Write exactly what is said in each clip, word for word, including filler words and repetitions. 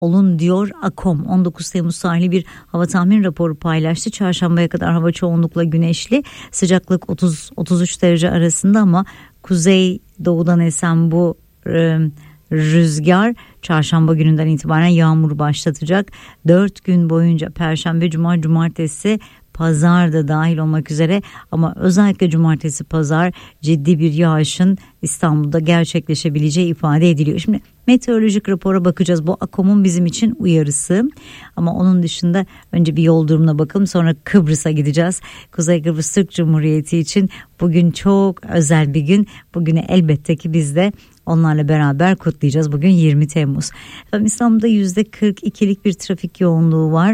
olun diyor AKOM. on dokuz Temmuz tarihli bir hava tahmin raporu paylaştı. Çarşambaya kadar hava çoğunlukla güneşli, sıcaklık otuz otuz üç derece arasında ama kuzey doğudan esen bu e, rüzgar çarşamba gününden itibaren yağmur başlatacak. dört gün boyunca perşembe, cuma, cumartesi, pazar da dahil olmak üzere ama özellikle cumartesi, pazar ciddi bir yağışın İstanbul'da gerçekleşebileceği ifade ediliyor. Şimdi meteorolojik rapora bakacağız. Bu AKOM'un bizim için uyarısı. Ama onun dışında önce bir yol durumuna bakalım, sonra Kıbrıs'a gideceğiz. Kuzey Kıbrıs Türk Cumhuriyeti için bugün çok özel bir gün. Bugünü elbette ki biz de onlarla beraber kutlayacağız. Bugün yirmi Temmuz. Efendim, İstanbul'da yüzde kırk ikilik bir trafik yoğunluğu var.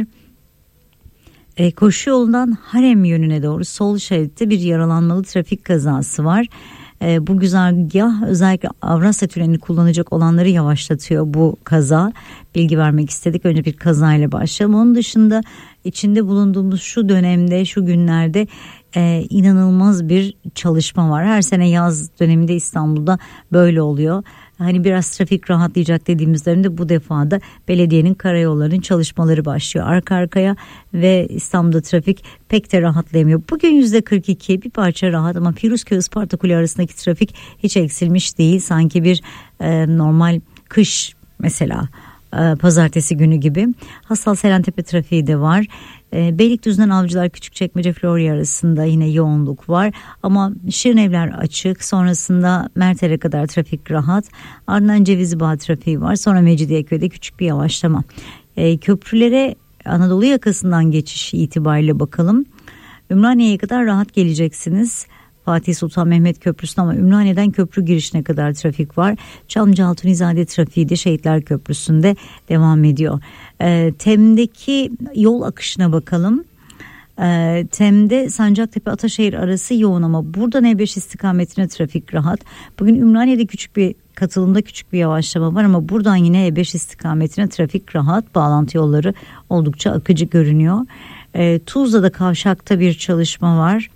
E, koşu yolundan Harem yönüne doğru sol şeritte bir yaralanmalı trafik kazası var. E, bu güzergah özellikle Avrasya Tüneli'ni kullanacak olanları yavaşlatıyor bu kaza. Bilgi vermek istedik. Önce bir kazayla başlayalım. Onun dışında içinde bulunduğumuz şu dönemde, şu günlerde e, inanılmaz bir çalışma var. Her sene yaz döneminde İstanbul'da böyle oluyor. Hani biraz trafik rahatlayacak dediğimizde bu defa da belediyenin karayollarının çalışmaları başlıyor arka arkaya ve İstanbul'da trafik pek de rahatlayamıyor. Bugün yüzde kırk iki, bir parça rahat ama Firuzköy Isparta Kule arasındaki trafik hiç eksilmiş değil. Sanki bir e, normal kış mesela e, pazartesi günü gibi. Hassal Selentepe trafiği de var. E, Beylikdüzü'nden Avcılar Küçükçekmece Florya arasında yine yoğunluk var ama Şirinevler açık, sonrasında Merter'e kadar trafik rahat, ardından Cevizlibağ trafiği var, sonra Mecidiyeköy'de küçük bir yavaşlama. E, köprülere Anadolu yakasından geçiş itibariyle bakalım. Ümraniye'ye kadar rahat geleceksiniz. Fatih Sultan Mehmet Köprüsü'nde ama Ümraniye'den köprü girişine kadar trafik var. Çamlıca Altunizade trafiği de Şehitler Köprüsü'nde devam ediyor. E, Tem'deki yol akışına bakalım. E, Tem'de Sancaktepe Ataşehir arası yoğun ama buradan E beş istikametine trafik rahat. Bugün Ümraniye'de küçük bir katılımda küçük bir yavaşlama var ama buradan yine E beş istikametine trafik rahat. Bağlantı yolları oldukça akıcı görünüyor. E, Tuzla'da kavşakta bir çalışma var.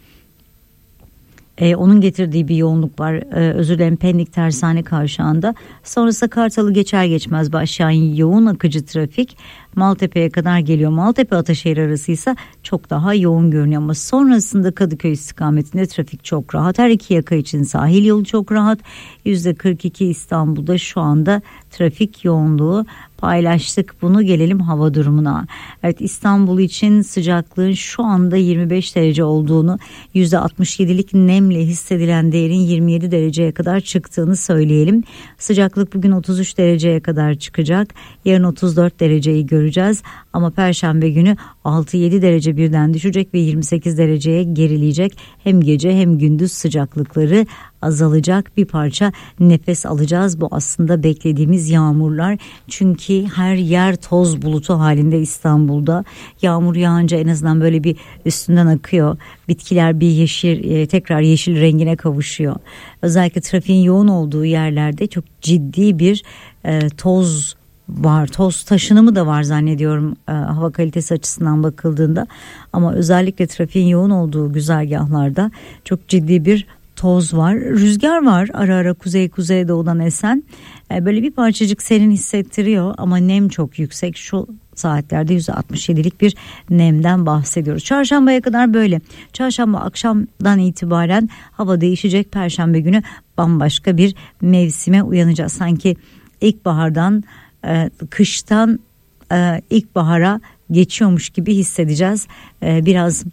Ee, onun getirdiği bir yoğunluk var. Ee, özür dilerim, Pendik Tersane kavşağında. Sonrasında Kartal'ı geçer geçmez başlayan yoğun akıcı trafik Maltepe'ye kadar geliyor. Maltepe Ataşehir arasıysa çok daha yoğun görünüyor ama sonrasında Kadıköy istikametinde trafik çok rahat. Her iki yaka için sahil yolu çok rahat. yüzde kırk iki İstanbul'da şu anda trafik yoğunluğu paylaştık. Bunu gelelim hava durumuna. Evet, İstanbul için sıcaklığın şu anda yirmi beş derece olduğunu, yüzde altmış yedilik nemle hissedilen değerin yirmi yedi dereceye kadar çıktığını söyleyelim. Sıcaklık bugün otuz üç dereceye kadar çıkacak. Yarın otuz dört dereceyi göreceğiz. Ama Perşembe günü altı yedi derece birden düşecek ve yirmi sekiz dereceye gerileyecek. Hem gece hem gündüz sıcaklıkları azalacak, bir parça nefes alacağız. Bu aslında beklediğimiz yağmurlar. Çünkü her yer toz bulutu halinde İstanbul'da. Yağmur yağınca en azından böyle bir üstünden akıyor. Bitkiler bir yeşil, tekrar yeşil rengine kavuşuyor. Özellikle trafiğin yoğun olduğu yerlerde çok ciddi bir e, toz var. Toz taşınımı da var zannediyorum e, hava kalitesi açısından bakıldığında. Ama özellikle trafiğin yoğun olduğu güzergahlarda çok ciddi bir toz var. Rüzgar var ara ara kuzey kuzeydoğudan esen. E, böyle bir parçacık serin hissettiriyor ama nem çok yüksek. Şu saatlerde yüzde altmış yedilik bir nemden bahsediyoruz. Çarşambaya kadar böyle. Çarşamba akşamdan itibaren hava değişecek. Perşembe günü bambaşka bir mevsime uyanacağız. Sanki ilkbahardan, e, kıştan e, ilkbahara geçiyormuş gibi hissedeceğiz. E, biraz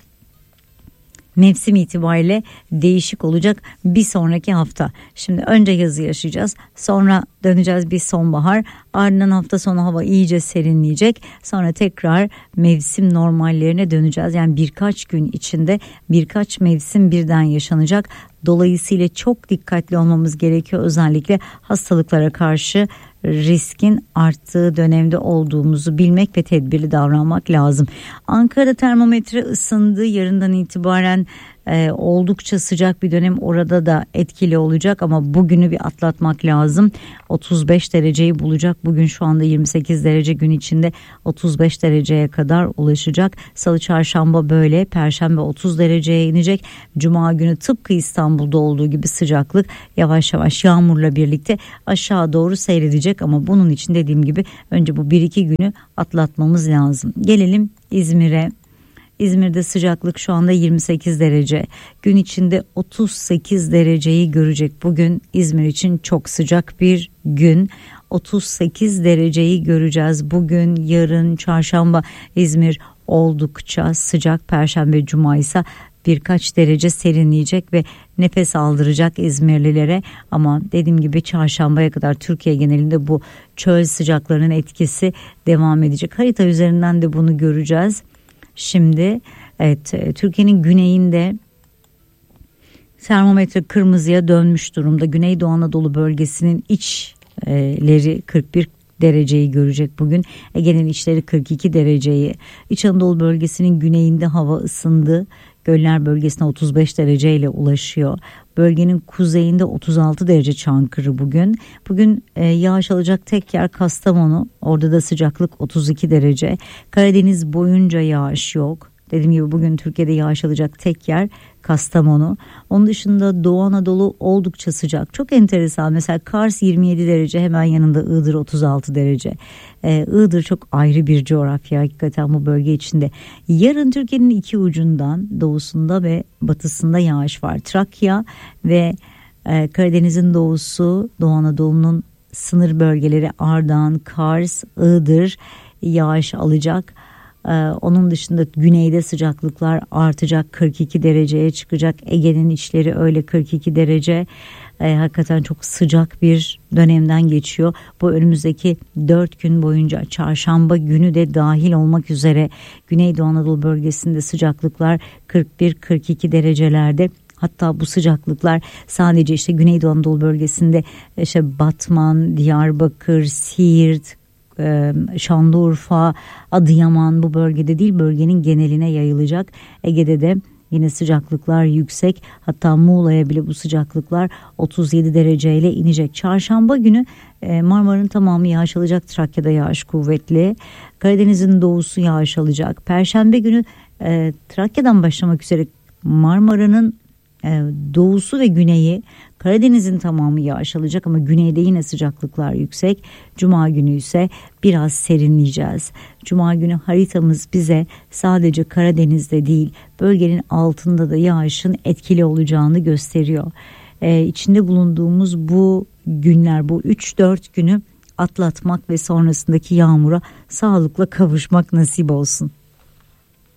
mevsim itibariyle değişik olacak bir sonraki hafta. Şimdi önce yazı yaşayacağız. Sonra döneceğiz bir sonbahar. Ardından hafta sonu hava iyice serinleyecek. Sonra tekrar mevsim normallerine döneceğiz. Yani birkaç gün içinde birkaç mevsim birden yaşanacak. Dolayısıyla çok dikkatli olmamız gerekiyor. Özellikle hastalıklara karşı riskin arttığı dönemde olduğumuzu bilmek ve tedbirli davranmak lazım. Ankara'da termometre ısındı. Yarından itibaren Ee, oldukça sıcak bir dönem orada da etkili olacak ama bugünü bir atlatmak lazım. otuz beş dereceyi bulacak. Bugün şu anda yirmi sekiz derece, gün içinde otuz beş dereceye kadar ulaşacak. Salı, çarşamba böyle. Perşembe otuz dereceye inecek. Cuma günü tıpkı İstanbul'da olduğu gibi sıcaklık yavaş yavaş yağmurla birlikte aşağı doğru seyredecek ama bunun için dediğim gibi önce bu bir iki günü atlatmamız lazım. Gelelim İzmir'e. İzmir'de sıcaklık şu anda yirmi sekiz derece. Gün içinde otuz sekiz dereceyi görecek. Bugün İzmir için çok sıcak bir gün. otuz sekiz dereceyi göreceğiz. Bugün, yarın, çarşamba İzmir oldukça sıcak. Perşembe, cuma ise birkaç derece serinleyecek ve nefes aldıracak İzmirlilere. Ama dediğim gibi çarşambaya kadar Türkiye genelinde bu çöl sıcaklarının etkisi devam edecek. Harita üzerinden de bunu göreceğiz. Şimdi evet, Türkiye'nin güneyinde termometre kırmızıya dönmüş durumda. Güneydoğu Anadolu bölgesinin içleri kırk bir dereceyi görecek bugün. Ege'nin içleri kırk iki dereceyi. İç Anadolu bölgesinin güneyinde hava ısındı. Göller bölgesine otuz beş dereceyle ulaşıyor. Bölgenin kuzeyinde otuz altı derece Çankırı bugün. Bugün e, yağış alacak tek yer Kastamonu. Orada da sıcaklık otuz iki derece. Karadeniz boyunca yağış yok. Dediğim gibi bugün Türkiye'de yağış alacak tek yer Kastamonu. Onun dışında Doğu Anadolu oldukça sıcak. Çok enteresan. Mesela Kars yirmi yedi derece, hemen yanında Iğdır otuz altı derece. Ee, Iğdır çok ayrı bir coğrafya hakikaten bu bölge içinde. Yarın Türkiye'nin iki ucundan doğusunda ve batısında yağış var. Trakya ve e, Karadeniz'in doğusu, Doğu Anadolu'nun sınır bölgeleri Ardahan, Kars, Iğdır yağış alacak. Onun dışında güneyde sıcaklıklar artacak, kırk iki dereceye çıkacak. Ege'nin içleri öyle kırk iki derece. E, hakikaten çok sıcak bir dönemden geçiyor. Bu önümüzdeki dört gün boyunca, çarşamba günü de dahil olmak üzere Güneydoğu Anadolu bölgesinde sıcaklıklar kırk bir kırk iki derecelerde. Hatta bu sıcaklıklar sadece işte Güneydoğu Anadolu bölgesinde işte Batman, Diyarbakır, Siirt, Şanlıurfa, Adıyaman bu bölgede değil, bölgenin geneline yayılacak. Ege'de de yine sıcaklıklar yüksek, hatta Muğla'ya bile bu sıcaklıklar otuz yedi dereceyle inecek. Çarşamba günü Marmara'nın tamamı yağış alacak. Trakya'da yağış kuvvetli. Karadeniz'in doğusu yağış alacak. Perşembe günü e, Trakya'dan başlamak üzere Marmara'nın e, doğusu ve güneyi, Karadeniz'in tamamı yağış alacak ama güneyde yine sıcaklıklar yüksek. Cuma günü ise biraz serinleyeceğiz. Cuma günü haritamız bize sadece Karadeniz'de değil, bölgenin altında da yağışın etkili olacağını gösteriyor. Ee, içinde bulunduğumuz bu günler, bu üç dört günü atlatmak ve sonrasındaki yağmura sağlıkla kavuşmak nasip olsun.